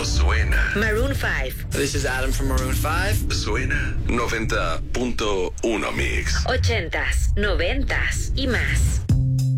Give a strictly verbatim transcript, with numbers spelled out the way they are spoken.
suena. Maroon five. This is Adam from Maroon five. Suena noventa punto uno Mix. Ochentas, noventas y más.